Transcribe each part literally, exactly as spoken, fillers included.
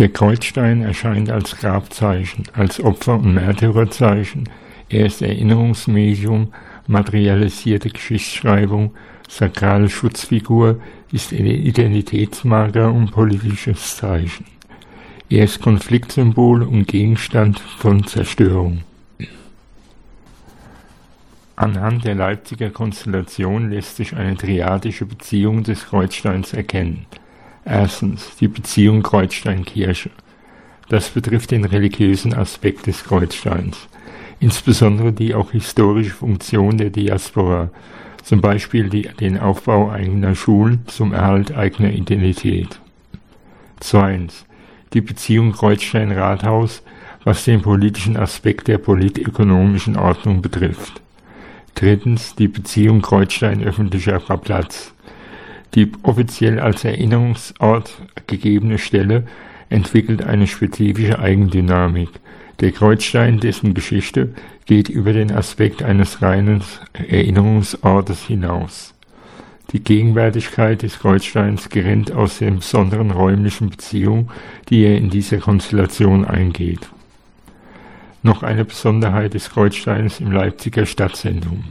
Der Kreuzstein erscheint als Grabzeichen, als Opfer- und Märtyrerzeichen. Er ist Erinnerungsmedium, materialisierte Geschichtsschreibung, sakrale Schutzfigur, ist Identitätsmarker und politisches Zeichen. Er ist Konfliktsymbol und Gegenstand von Zerstörung. Anhand der Leipziger Konstellation lässt sich eine triadische Beziehung des Kreuzsteins erkennen. Erstens die Beziehung Kreuzstein-Kirche. Das betrifft den religiösen Aspekt des Kreuzsteins, insbesondere die auch historische Funktion der Diaspora, zum Beispiel die, den Aufbau eigener Schulen zum Erhalt eigener Identität. Zweitens die Beziehung Kreuzstein-Rathaus, was den politischen Aspekt der politökonomischen Ordnung betrifft. Drittens die Beziehung Kreuzstein-öffentlicher Platz. Die offiziell als Erinnerungsort gegebene Stelle entwickelt eine spezifische Eigendynamik. Der Kreuzstein, dessen Geschichte geht über den Aspekt eines reinen Erinnerungsortes hinaus. Die Gegenwärtigkeit des Kreuzsteins gerät aus der besonderen räumlichen Beziehung, die er in dieser Konstellation eingeht. Noch eine Besonderheit des Kreuzsteins im Leipziger Stadtzentrum.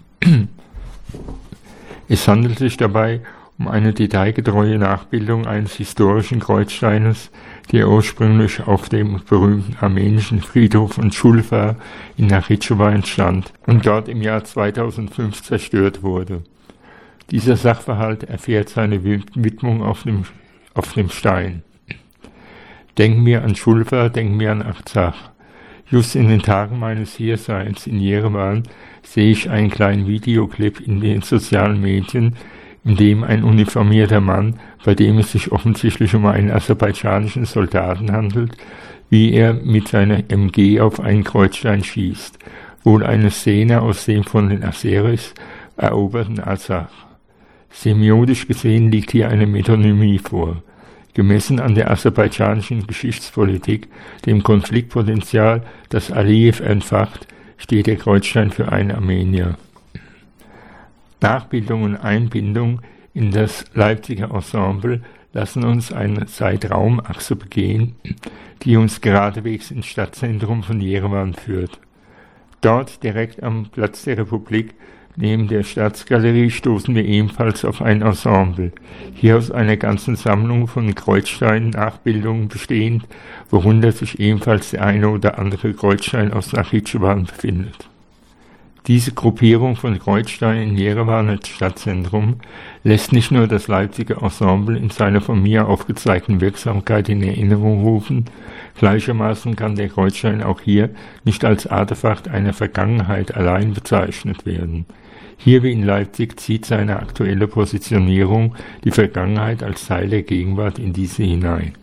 Es handelt sich dabei um eine detailgetreue Nachbildung eines historischen Kreuzsteines, der ursprünglich auf dem berühmten armenischen Friedhof von Schulfa in Nachitschewa entstand und dort im Jahr zweitausendfünf zerstört wurde. Dieser Sachverhalt erfährt seine Widmung auf dem, auf dem Stein. Denken wir an Schulfa, denken wir an Arzach. Just in den Tagen meines Hierseins in Jerewan sehe ich einen kleinen Videoclip in den sozialen Medien, in dem ein uniformierter Mann, bei dem es sich offensichtlich um einen aserbaidschanischen Soldaten handelt, wie er mit seiner M G auf einen Kreuzstein schießt, wohl eine Szene aus dem von den Aseris eroberten Arzach. Semiotisch gesehen liegt hier eine Metonymie vor. Gemessen an der aserbaidschanischen Geschichtspolitik, dem Konfliktpotenzial, das Aliyev entfacht, steht der Kreuzstein für einen Armenier. Nachbildung und Einbindung in das Leipziger Ensemble lassen uns eine Zeitraumachse begehen, die uns geradewegs ins Stadtzentrum von Jerewan führt. Dort, direkt am Platz der Republik, neben der Staatsgalerie, stoßen wir ebenfalls auf ein Ensemble, hier aus einer ganzen Sammlung von Kreuzstein-Nachbildungen bestehend, worunter sich ebenfalls der eine oder andere Kreuzstein aus Nachitschewan befindet. Diese Gruppierung von Kreuzsteinen in Jerewan als Stadtzentrum lässt nicht nur das Leipziger Ensemble in seiner von mir aufgezeigten Wirksamkeit in Erinnerung rufen, gleichermaßen kann der Kreuzstein auch hier nicht als Artefakt einer Vergangenheit allein bezeichnet werden. Hier wie in Leipzig zieht seine aktuelle Positionierung die Vergangenheit als Teil der Gegenwart in diese hinein.